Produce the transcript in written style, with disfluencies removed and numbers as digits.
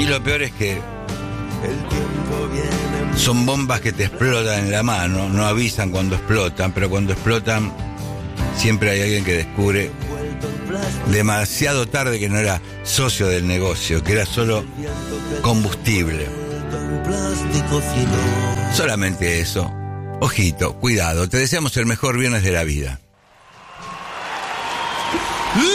Y lo peor es que son bombas que te explotan en la mano, no avisan cuando explotan, pero cuando explotan siempre hay alguien que descubre demasiado tarde que no era socio del negocio, que era solo combustible. Solamente eso. Ojito, cuidado, te deseamos el mejor viernes de la vida.